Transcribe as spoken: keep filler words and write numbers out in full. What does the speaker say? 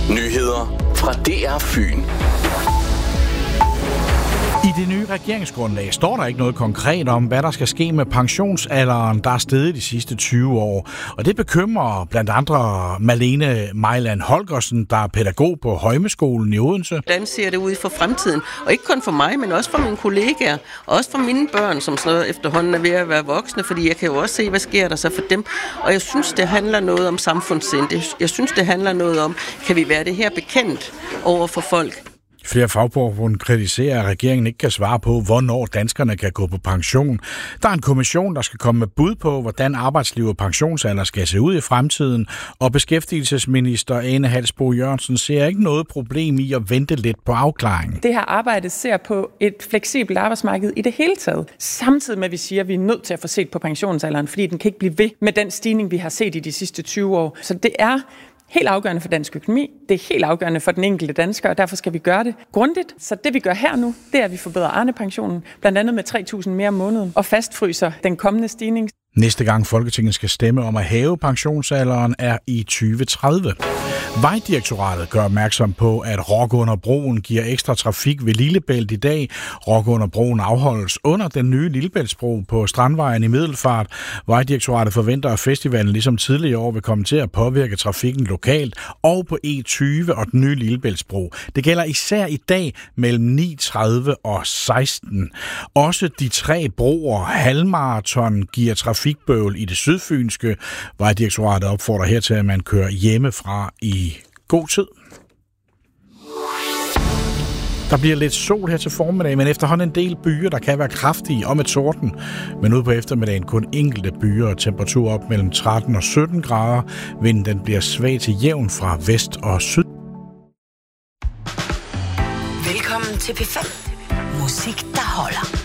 Nyheder fra D R Fyn. I det nye regeringsgrundlag står der ikke noget konkret om, hvad der skal ske med pensionsalderen, der er steget de sidste tyve år. Og det bekymrer blandt andre Malene Mejland Holgersen, der er pædagog på Højmeskolen i Odense. Hvordan ser det ud for fremtiden? Og ikke kun for mig, men også for mine kollegaer. Og også for mine børn, som så efterhånden er ved at være voksne, fordi jeg kan jo også se, hvad sker der så for dem. Og jeg synes, det handler noget om samfundssind. Jeg synes, det handler noget om, kan vi være det her bekendt over for folk? Flere fagforbund kritiserer, at regeringen ikke kan svare på, hvornår danskerne kan gå på pension. Der er en kommission, der skal komme med bud på, hvordan arbejdsliv og pensionsalder skal se ud i fremtiden, og beskæftigelsesminister Ane Halsboe Jørgensen ser ikke noget problem i at vente lidt på afklaringen. Det her arbejde ser på et fleksibelt arbejdsmarked i det hele taget, samtidig med, at vi siger, at vi er nødt til at få set på pensionsalderen, fordi den kan ikke blive ved med den stigning, vi har set i de sidste tyve år. Så det er helt afgørende for dansk økonomi, det er helt afgørende for den enkelte dansker, og derfor skal vi gøre det grundigt. Så det vi gør her nu, det er, at vi forbedrer Arne-pensionen, blandt andet med tre tusind mere om måneden, og fastfryser den kommende stigning. Næste gang Folketinget skal stemme om at hæve pensionsalderen er i tyve tredive. Vejdirektoratet gør opmærksom på, at Rock under broen giver ekstra trafik ved Lillebælt i dag. Rock under broen afholdes under den nye Lillebæltsbro på Strandvejen i Middelfart. Vejdirektoratet forventer, at festivalen ligesom tidligere år vil komme til at påvirke trafikken lokalt og på E tyve og den nye Lillebæltsbro. Det gælder især i dag mellem ni tredive og seksten. Også de tre broer halvmarathon giver trafikbøvl i det sydfynske. Vejdirektoratet opfordrer her til, at man kører hjemmefra i god tid. Der bliver lidt sol her til formiddag, men efterhånden en del byer, der kan være kraftige og med torden. Men ude på eftermiddagen kun enkelte byer og temperatur op mellem tretten og sytten grader. Vinden den bliver svag til jævn fra vest og syd. Velkommen til P fem. Musik, der holder.